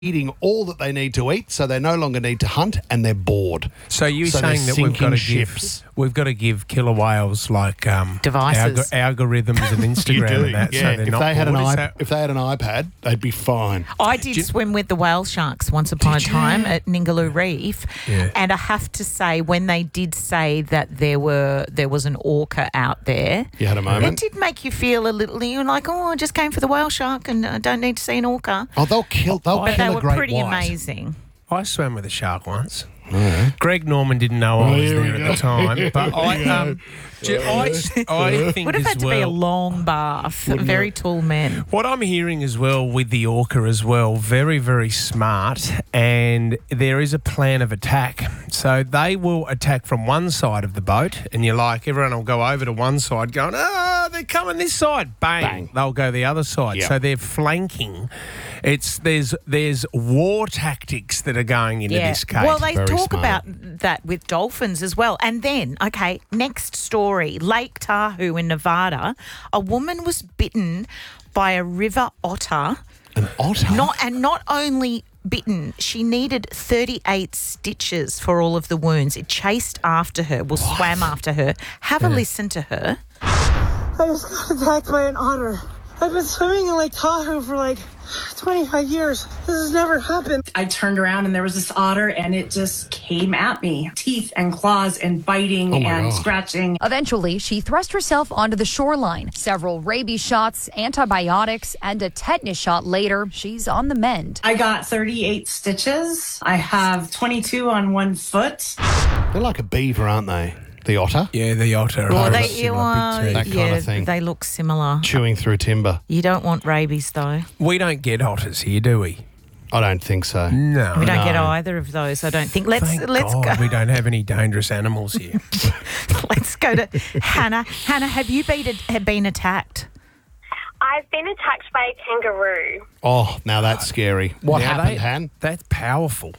eating all that they need to eat, so they no longer need to hunt, and they're bored. So you're So saying they're that sinking we've got to give killer whales like Devices. algorithms and Instagram and that, yeah. so they're If not they had bored. if they had an iPad, they'd be fine. I did swim with the whale sharks once upon a time at Ningaloo Reef, and I have to say, when they did say that there was an orca out there, You had a moment. it did make you feel a little. You're like, oh, I just came for the whale shark, and I don't need to see an orca. Oh, they'll kill. They'll But kill they a were great pretty white. amazing. I swam with a shark once. Greg Norman didn't know I was here we there at go. the time, but I think Would have as had to be a well. long bath. Very tall men. What I'm hearing as well with the orca as well, very, very smart, and there is a plan of attack. So they will attack from one side of the boat, and you're like, everyone will go over to one side going, they're coming this side. Bang. Bang. They'll go the other side. Yep. So they're flanking. There's war tactics that are going into this case. Well, they Very talk smart. about that with dolphins as well. And then, next story, Lake Tahoe in Nevada, a woman was bitten by a river otter. An otter? Not only bitten, she needed 38 stitches for all of the wounds. It chased after her, swam after her. Have a listen to her. I just got attacked by an otter. I've been swimming in Lake Tahoe for like 25 years. This has never happened. I turned around and there was this otter and it just came at me. Teeth and claws and biting and God. scratching. Eventually, she thrust herself onto the shoreline. Several rabies shots, antibiotics, and a tetanus shot later, she's on the mend. I got 38 stitches. I have 22 on one foot. They're like a beaver, aren't they? The otter? Yeah, the otter. Well, That kind of thing. they look similar. Chewing through timber. You don't want rabies, though. We don't get otters here, do we? I don't think so. No. We don't get either of those, I don't think. Let's Thank go. God we don't have any dangerous animals here. Let's go to Hannah. Hannah, have you been attacked? I've been attacked by a kangaroo. Oh, now that's scary. What Now happened, Han? That's powerful.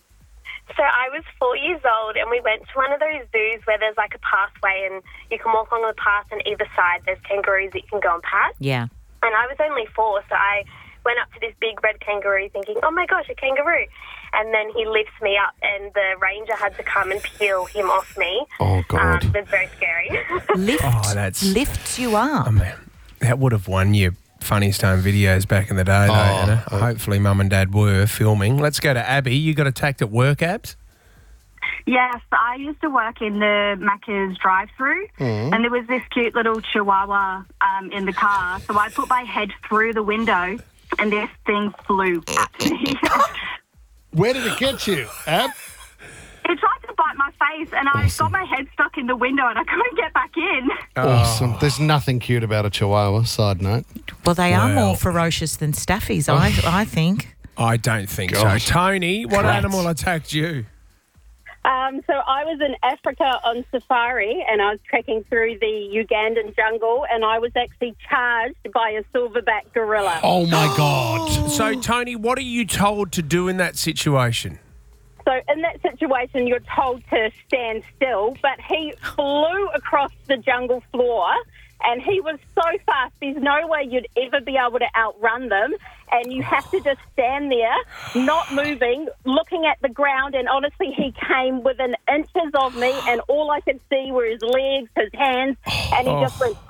So I was 4 years old and we went to one of those zoos where there's like a pathway and you can walk along the path and either side there's kangaroos that you can go and pat. Yeah. And I was only 4, so I went up to this big red kangaroo thinking, oh my gosh, a kangaroo. And then he lifts me up and the ranger had to come and peel him off me. Oh, God. It was very scary. Lifts you up. Oh, man. That would have won you Funniest Home videos back in the day, though, Anna. Hopefully Mum and Dad were filming. Let's go to Abby. You got attacked at work, Abs? Yes, I used to work in the Macca's drive-through, and there was this cute little chihuahua in the car. So I put my head through the window, and this thing flew at me. Where did it get you, Ab? It tried to bite my face, and I got my head stuck in the window, and I couldn't get back in. Awesome. There's nothing cute about a chihuahua, side note. Well, they are Well. more ferocious than staffies, I think. I don't think Gosh. so. Tony, what Rats. animal attacked you? So I was in Africa on safari and I was trekking through the Ugandan jungle and I was actually charged by a silverback gorilla. Oh, my God. So, Tony, what are you told to do in that situation? So in that situation, you're told to stand still, but he flew across the jungle floor and he was so fast, there's no way you'd ever be able to outrun them. And you have to just stand there, not moving, looking at the ground. And honestly, he came within inches of me and all I could see were his legs, his hands, and he just went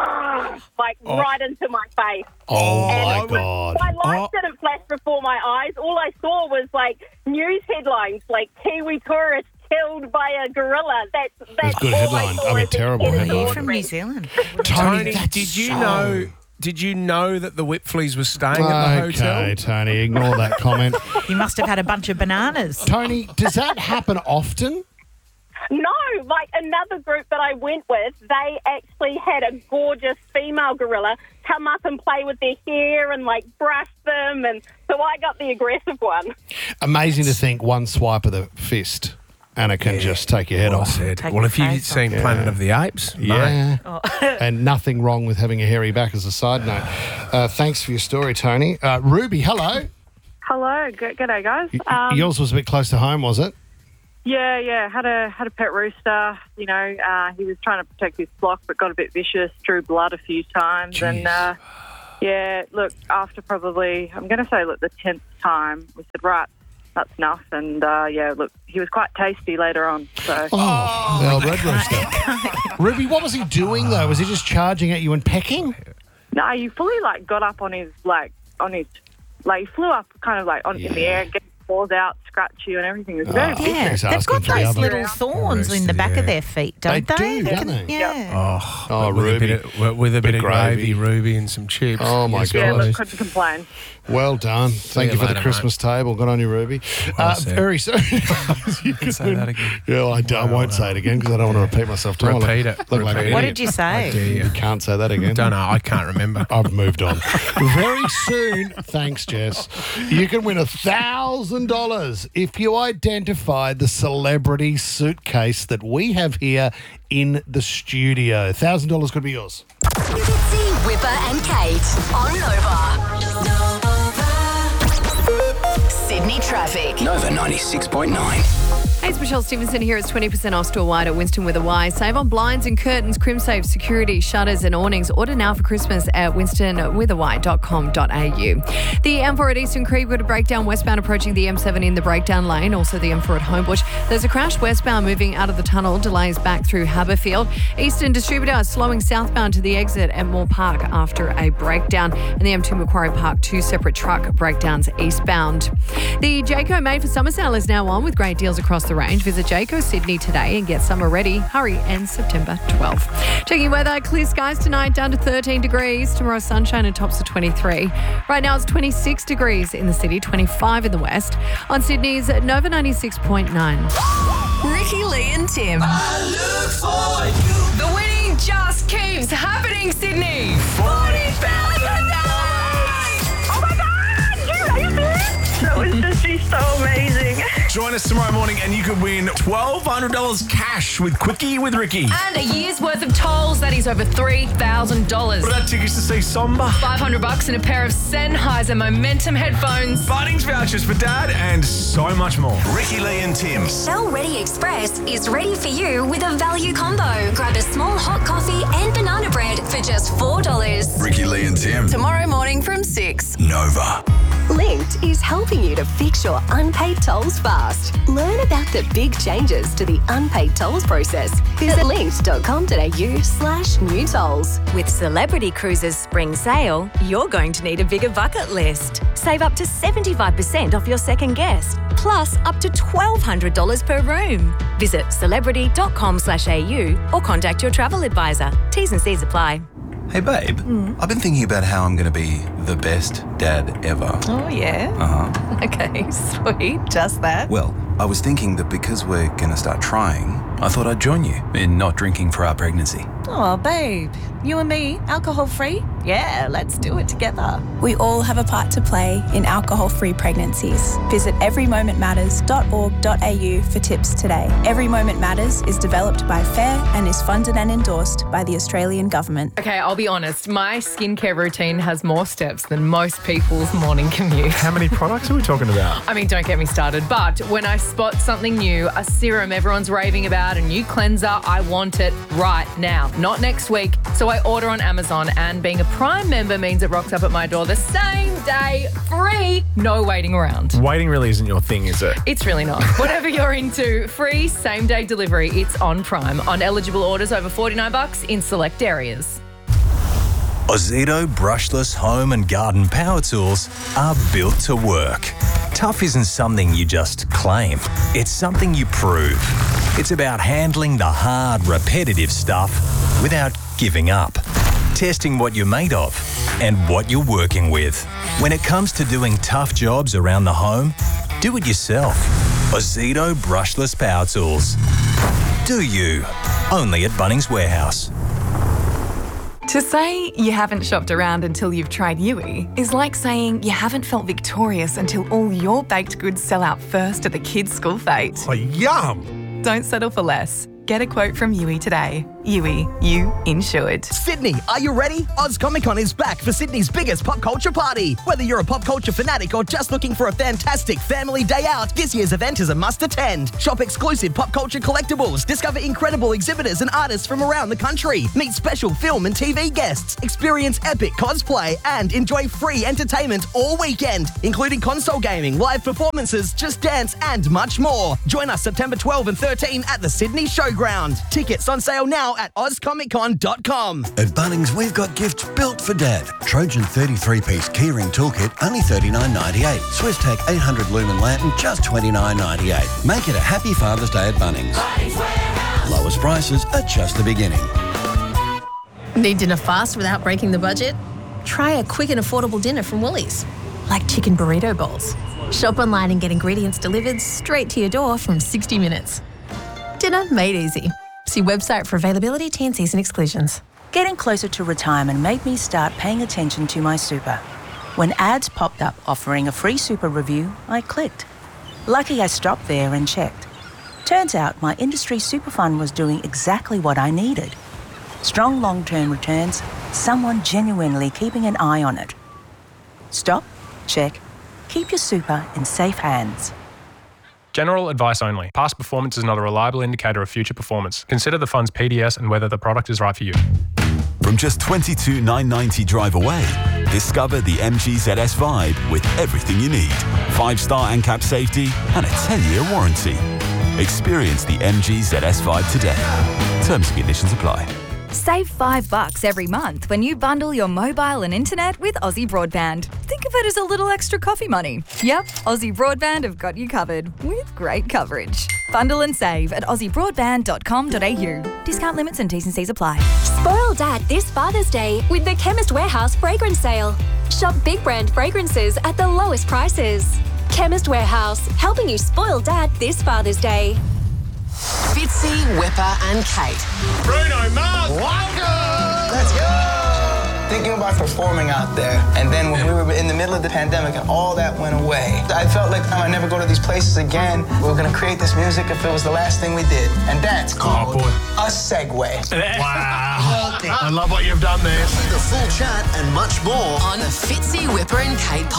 right into my face. Oh, And my God. My lights didn't flash before my eyes. All I saw was news headlines like Kiwi tourist killed by a gorilla. That's good all headline. I saw. I mean, as a terrible kid. headline. You're from New Zealand. Tony, that's did you so- know that the Whitfleys were staying at the hotel? Okay, Tony, ignore that comment. You must have had a bunch of bananas. Tony, does that happen often? No, another group that I went with, they actually had a gorgeous female gorilla come up and play with their hair and brush them, and so I got the aggressive one. Amazing to think one swipe of the fist and it can just take your head Well off. said. Take Well, your if you've face seen Planet of the Apes, mate. Yeah. And nothing wrong with having a hairy back as a side note. Thanks for your story, Tony. Ruby, hello. Hello, g'day guys. Yours was a bit close to home, was it? Yeah. Had a pet rooster. You know, he was trying to protect his flock, but got a bit vicious. Drew blood a few times, and Yeah, look, after probably, I'm going to say, the 10th time, we said, right, that's enough. And, look, he was quite tasty later on. So. The old red rooster. Ruby, what was he doing, though? Was he just charging at you and pecking? No, he fully, got up on his, he flew up kind of, in the air, get his paws out, scratch you and everything. It was very big. Yeah, they've got those little thorns in the back of their feet, don't they? They do, don't they? Yeah. Oh, with Ruby. with a bit of gravy, Ruby, and some chips. Oh, my Yes, God. Yeah, please. look, couldn't complain. Well done. Thank you for later, the Christmas table. Good on you, Ruby. Very soon. You can say that again. Yeah, I won't say it again because I don't want to repeat myself. Do I? Repeat it. Look like Repeat an What idiot. did you say? You can't say that again. Don't know. I can't remember. I've moved on. Very soon, thanks, Jess, you can win $1,000 if you identify the celebrity suitcase that we have here in the studio. $1,000 could be yours. Fitzy, Whipper and Kate on Nova. Sydney traffic. Nova 96.9. Hey, it's Michelle Stevenson here. It's 20% off store-wide at Winston with a Y. Save on blinds and curtains, CrimSafe, security, shutters and awnings. Order now for Christmas at winstonwithany.com.au. The M4 at Eastern Creek with a breakdown westbound approaching the M7 in the breakdown lane. Also the M4 at Homebush. There's a crash westbound moving out of the tunnel. Delays back through Haberfield. Eastern Distributor slowing southbound to the exit at Moore Park after a breakdown. And the M2 Macquarie Park, 2 separate truck breakdowns eastbound. The Jayco Made for Summer sale is now on with great deals across the range. Visit Jayco Sydney today and get summer ready. Hurry, ends September 12th. Checking weather, clear skies tonight down to 13 degrees. Tomorrow sunshine and tops to 23. Right now it's 26 degrees in the city, 25 in the west. On Sydney's Nova 96.9. Ricky, Lee and Tim. I look for you. The winning just keeps happening, Sydney. $40,000! Oh, my God! Are you serious? That would just be so amazing. Join us tomorrow morning and you could win $1,200 cash with Quickie with Ricky. And a year's worth of tolls, that is over $3,000. What about tickets to see Somber? $500 and a pair of Sennheiser Momentum headphones. Bunnings vouchers for Dad and so much more. Ricky, Lee and Tim. Shell Ready Express is ready for you with a value combo. Grab a small hot coffee and banana bread for just $4. Ricky, Lee and Tim. Tomorrow morning from 6. Nova. Linked is helping you to fix your unpaid tolls fast. Learn about the big changes to the unpaid tolls process. Visit linked.com.au/new tolls. With Celebrity Cruises Spring Sale, you're going to need a bigger bucket list. Save up to 75% off your second guest, plus up to $1,200 per room. Visit celebrity.com/au or contact your travel advisor. T's and C's apply. Hey, babe. I've been thinking about how I'm going to be the best dad ever. Oh, yeah? Uh-huh. Okay, sweet. Just that. Well, I was thinking that because we're going to start trying, I thought I'd join you in not drinking for our pregnancy. Oh, babe. You and me, alcohol-free? Yeah, let's do it together. We all have a part to play in alcohol-free pregnancies. Visit everymomentmatters.org.au for tips today. Every Moment Matters is developed by FAIR and is funded and endorsed by the Australian Government. Okay, I'll be honest. My skincare routine has more steps than most people's morning commute. How many products are we talking about? I mean, don't get me started. But when I spot something new, a serum everyone's raving about, a new cleanser, I want it right now, not next week. So I order on Amazon, and being a Prime member means it rocks up at my door the same day, free, no waiting around. Waiting really isn't your thing, is it? It's really not. Whatever you're into, free same-day delivery, it's on Prime. On eligible orders over $49 in select areas. Ozito brushless home and garden power tools are built to work. Tough isn't something you just claim. It's something you prove. It's about handling the hard, repetitive stuff without giving up. Testing what you're made of and what you're working with. When it comes to doing tough jobs around the home, do it yourself. Ozito brushless power tools. Do you? Only at Bunnings Warehouse. To say you haven't shopped around until you've tried Yui is like saying you haven't felt victorious until all your baked goods sell out first at the kids' school fete. Oh, yum! Don't settle for less. Get a quote from Yui today. Yui, you insured. Sydney, are you ready? Oz Comic Con is back for Sydney's biggest pop culture party. Whether you're a pop culture fanatic or just looking for a fantastic family day out, this year's event is a must attend. Shop exclusive pop culture collectibles, discover incredible exhibitors and artists from around the country, meet special film and TV guests, experience epic cosplay, and enjoy free entertainment all weekend, including console gaming, live performances, Just Dance, and much more. Join us September 12 and 13 at the Sydney Showground. Tickets on sale now at ozcomiccon.com. At Bunnings, we've got gifts built for Dad. Trojan 33-piece keyring toolkit, only $39.98. SwissTech 800 lumen lantern, just $29.98. Make it a happy Father's Day at Bunnings. Lowest prices are just the beginning. Need dinner fast without breaking the budget? Try a quick and affordable dinner from Woolies, like chicken burrito bowls. Shop online and get ingredients delivered straight to your door from 60 minutes. Dinner made easy. See website for availability, T&Cs and exclusions. Getting closer to retirement made me start paying attention to my super. When ads popped up offering a free super review, I clicked. Lucky I stopped there and checked. Turns out my industry super fund was doing exactly what I needed. Strong long-term returns, someone genuinely keeping an eye on it. Stop, check, keep your super in safe hands. General advice only. Past performance is not a reliable indicator of future performance. Consider the fund's PDS and whether the product is right for you. From just $22,990 drive away, discover the MG ZS Vibe with everything you need. 5-star ANCAP safety and a 10-year warranty. Experience the MG ZS Vibe today. Terms and conditions apply. Save $5 every month when you bundle your mobile and internet with Aussie Broadband. Think of it as a little extra coffee money. Yep, Aussie Broadband have got you covered with great coverage. Bundle and save at aussiebroadband.com.au. Discount limits and T's and C's apply. Spoil Dad this Father's Day with the Chemist Warehouse fragrance sale. Shop big brand fragrances at the lowest prices. Chemist Warehouse, helping you spoil Dad this Father's Day. Fitzy, Whipper and Kate. Bruno Mars, welcome! Let's go! Thinking about performing out there, and then when we were in the middle of the pandemic and all that went away, I felt like I never go to these places again. We were gonna create this music if it was the last thing we did, and that's called a segue. Wow. I love what you've done there. The full chat and much more on the Fitzy, Whipper and Kate podcast.